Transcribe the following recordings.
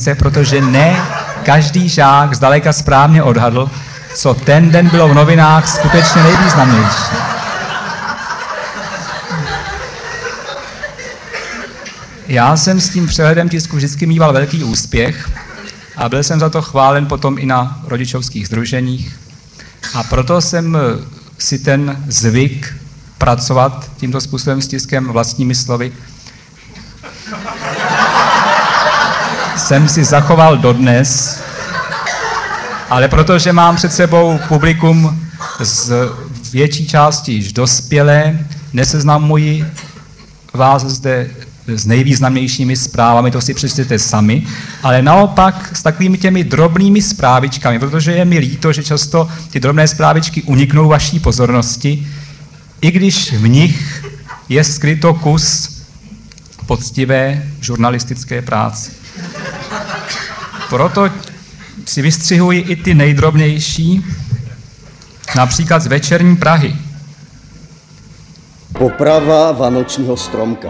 střízce, protože ne každý žák zdaleka správně odhadl, co ten den bylo v novinách skutečně nejvýznamnější. Já jsem s tím přehledem tisku vždycky mýval velký úspěch a byl jsem za to chválen potom i na rodičovských sdruženích. A proto jsem si ten zvyk pracovat tímto způsobem s tiskem vlastními slovy jsem si zachoval dodnes, ale protože mám před sebou publikum z větší části již dospělé, neseznamuji vás zde s nejvýznamnějšími zprávami, to si přečtěte sami, ale naopak s takovými těmi drobnými zprávičkami, protože je mi líto, že často ty drobné zprávičky uniknou vaší pozornosti, i když v nich je skryto kus poctivé žurnalistické práce. Proto si vystřihuji i ty nejdrobnější, například z Večerní Prahy. Poprava vánočního stromka.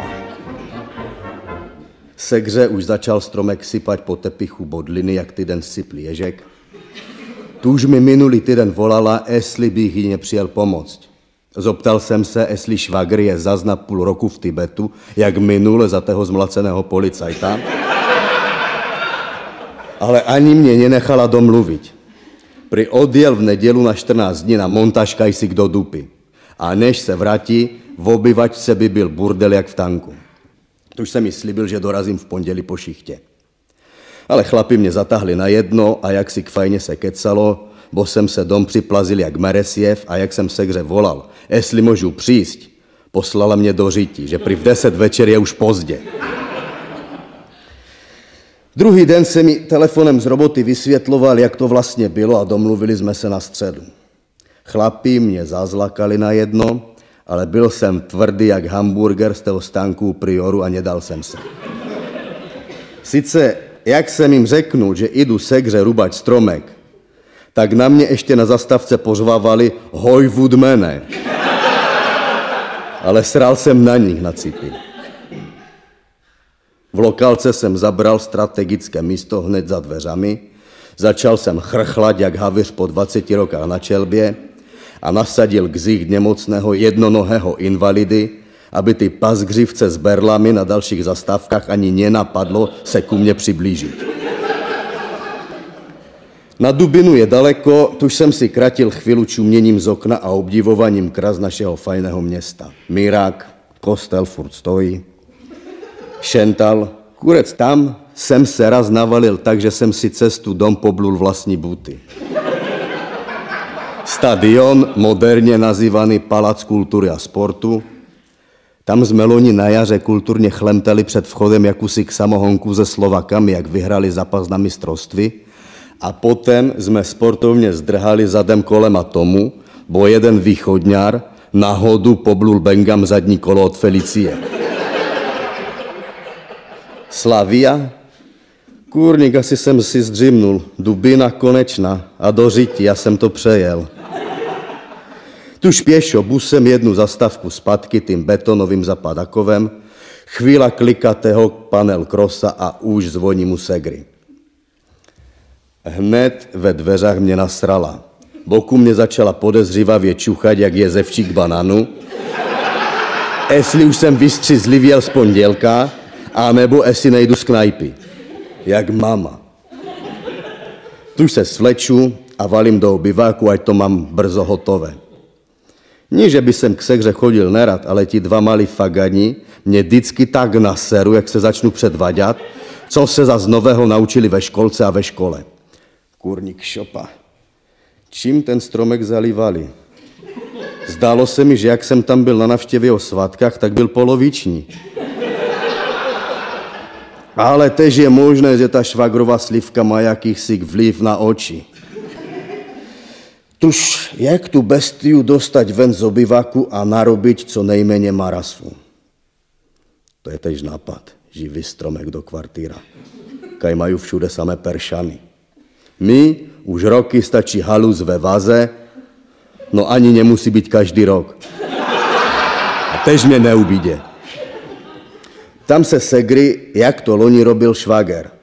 Segře už začal stromek sypať po tepichu bodliny, jak týden sypl ježek. Tuž mi minulý týden volala, jestli bych jí nepřijel pomoct. Zoptal jsem se, jestli švagr je zas na půl roku v Tibetu, jak minule za toho zmlaceného policajta. Ale ani mě nenechala domluvit. Pri odjel v nedělu na 14 dní na montažkaj si kdo dupy. A než se vrátí, v obyvačce by byl burdel jak v tanku. Tuž jsem mi slibil, že dorazím v pondělí po šichtě. Ale chlapi mě zatáhli na jedno a jak si k fajně se kecalo, bo jsem se dom připlazil jak Meresiev a jak jsem Segře volal, jestli můžu přijít, poslala mě do řití, že pri v 10 večer je už pozdě. Druhý den se mi telefonem z roboty vysvětloval, jak to vlastně bylo a domluvili jsme se na středu. Chlapi mě zazlakali na jedno, ale byl jsem tvrdý jak hamburger z toho stánku Prioru a nedal jsem se. Sice, jak jsem jim řeknul, že jdu Segře rubač stromek, tak na mě ještě na zastávce pořvávali hoj vudmene. Ale sral jsem na nich na cipy. V lokálce jsem zabral strategické místo hned za dveřami, začal jsem chrchlat jak havíř po 20 rokách na čelbě a nasadil ksicht nemocného jednonohého invalidy, aby ty pasgřivce s berlami na dalších zastávkách ani nenapadlo se ku mně přiblížit. Na Dubinu je daleko, tuž jsem si kratil chvíli čuměním z okna a obdivováním kras našeho fajného města. Mirák, kostel furt stojí, Šental, kurec tam jsem se raz navalil tak, že jsem si cestu dom poblul vlastní buty. Stadion, moderně nazývaný Palác kultury a sportu. Tam jsme loni na jaře kulturně chlemtali před vchodem jakousi k samohonku se Slovakami, jak vyhrali zápas na mistrovství. A potom jsme sportovně zdrhali zadem kolem a tomu, bo jeden východňár náhodu poblul Bengam zadní kolo od Felicie. Slavia? Kurník, asi jsem si zdřimnul. Dubina konečná a do řití, já jsem to přejel. Tuž pěšo busem jednu zastávku zpátky tím betonovým zapadakovem, chvíla klikatého panel krosa a už zvoní mu Segry. Hned ve dveřách mě nasrala. Boku mě začala podezřívavě čuchat, jak jezevčík bananu. Jestli už jsem vystřízlivěl z pondělka, a nebo jestli nejdu z knajpy. Jak mama. Tuž se svleču a valím do obyváku, ať to mám brzo hotové. Ní, že by jsem k Segře chodil nerad, ale ti dva malí fagani mě vždycky tak naseru, jak se začnu předvaďat, co se za z nového naučili ve školce a ve škole. Kurník šopa. Čím ten stromek zalívali? Zdálo se mi, že jak jsem tam byl na navštěvě o svátkách, tak byl poloviční. Ale tež je možné, že ta švagrová slivka má jakýsi vliv na oči. Tuž jak tu bestiu dostať ven z obyvaku a narobiť co nejméně marasu. To je tež nápad, živý stromek do kvartíra. Kaj majú všude samé peršany. My už roky stačí halus ve vaze, no ani nemusí být každý rok. A tež mě neubíde. Tam se Segry, jak to loni robil švager.